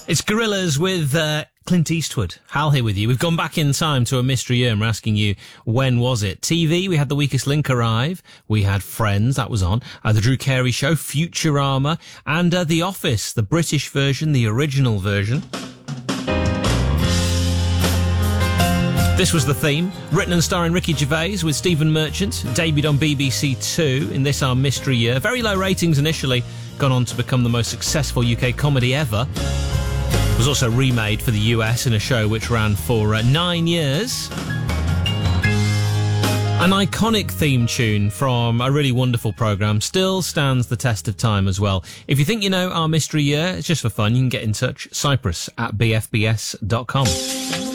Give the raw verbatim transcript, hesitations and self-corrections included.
It's Gorillaz with uh, Clint Eastwood. Hal here with you. We've gone back in time to a mystery year and we're asking you, when was it? T V, we had The Weakest Link arrive. We had Friends, that was on. Uh, the Drew Carey Show, Futurama, and uh, The Office, the British version, the original version. This was the theme, written and starring Ricky Gervais with Stephen Merchant, debuted on B B C Two in this our mystery year. Very low ratings initially, gone on to become the most successful U K comedy ever. It was also remade for the U S in a show which ran for uh, nine years. An iconic theme tune from a really wonderful programme still stands the test of time as well. If you think you know our mystery year, it's just for fun, you can get in touch. Cyprus at b f b s dot com.